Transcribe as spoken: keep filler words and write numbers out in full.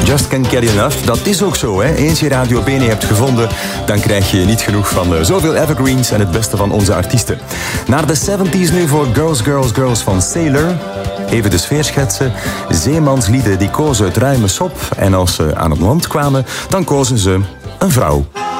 Just Can't Get Enough. Dat is ook zo, hè. Eens je Radio Bene hebt gevonden, dan krijg je niet genoeg van uh, zoveel evergreens en het beste van onze artiesten. Naar de zeventies nu voor Girls, Girls, Girls van Sailor. Even de sfeer schetsen. Zeemanslieden die kozen het ruime sop. En als ze aan het land kwamen, dan kozen ze een vrouw.